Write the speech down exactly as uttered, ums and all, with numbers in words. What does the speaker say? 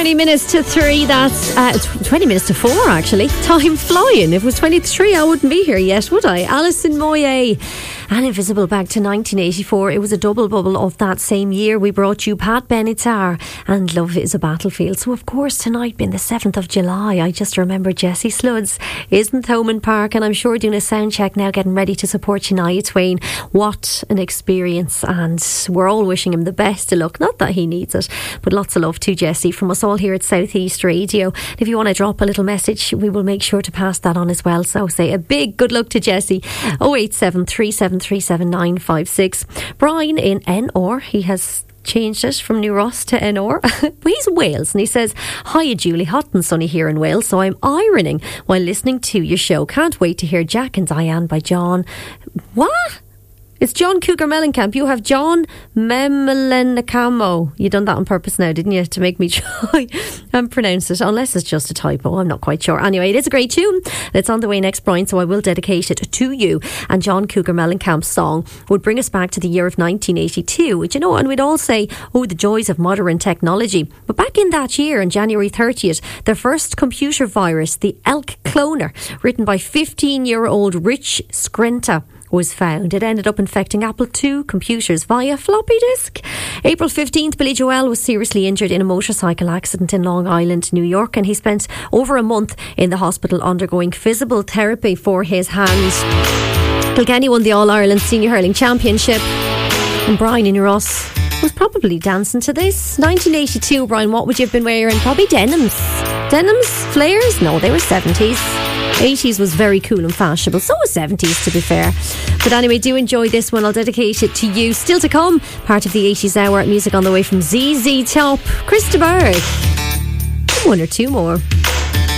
twenty minutes to three. That's uh, twenty minutes to four, actually. Time flying. If it was twenty-three, I wouldn't be here yet, would I? Alison Moyet and Invisible back to nineteen eighty-four. It was a double bubble of that same year. We brought you Pat Benatar and Love is a Battlefield. So, of course, tonight being the seventh of July, I just remember Jesse Sludds is in Thomond Park, and I'm sure doing a sound check now, getting ready to support Shania Twain. What an experience, and we're all wishing him the best of luck. Not that he needs it, but lots of love to Jesse from us all here at South East Radio. If you want to drop a little message, we will make sure to pass that on as well. So say a big good luck to Jesse. oh eight seven three seven three seven nine five six. Brian in N R, he has changed it from New Ross to N R. He's Wales, and he says, "Hiya Julie, hot and sunny here in Wales, so I'm ironing while listening to your show. Can't wait to hear Jack and Diane by John." What? It's John Cougar Mellencamp. You have John Memelenacamo. You done that on purpose now, didn't you? To make me try and pronounce it. Unless it's just a typo. I'm not quite sure. Anyway, it is a great tune. It's on the way next, Brian, so I will dedicate it to you. And John Cougar Mellencamp's song would bring us back to the year of nineteen eighty-two. Which, you know, and we'd all say, oh, the joys of modern technology. But back in that year, on January thirtieth, the first computer virus, the Elk Cloner, written by fifteen-year-old Rich Skrenta, was found. It ended up infecting Apple two computers via floppy disk. April fifteenth, Billy Joel was seriously injured in a motorcycle accident in Long Island, New York, and he spent over a month in the hospital undergoing physical therapy for his hands. Kilkenny won the All-Ireland Senior Hurling Championship, and Brian in Ross was probably dancing to this. nineteen eighty-two, Brian, what would you have been wearing? Probably denims. Denims? Flares? No, they were seventies. eighties was very cool and fashionable. So was seventies, to be fair. But anyway, do enjoy this one. I'll dedicate it to you. Still to come, part of the eighties hour. Music on the way from Z Z Top, Chris de Burgh. One or two more.